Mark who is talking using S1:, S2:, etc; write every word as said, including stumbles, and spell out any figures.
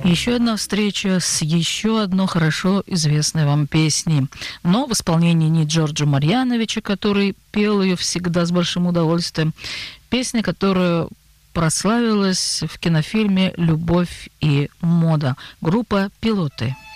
S1: Еще одна встреча с еще одной хорошо известной вам песней, но в исполнении не Джорджа Марьяновича, который пел ее всегда с большим удовольствием. Песня, которая прославилась в кинофильме «Любовь и мода». Группа «Пилоты».